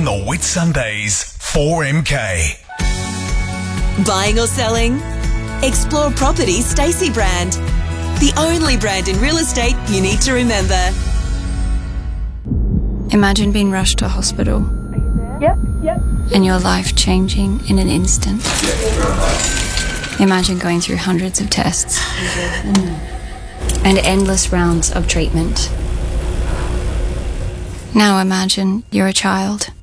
on the Whitsundays 4MK. Buying or selling? Explore Properties Stacey brand. The only brand in real estate you need to remember. Imagine being rushed to hospital. Yep. And your life changing in an instant. Imagine going through hundreds of tests and endless rounds of treatment. Now imagine you're a child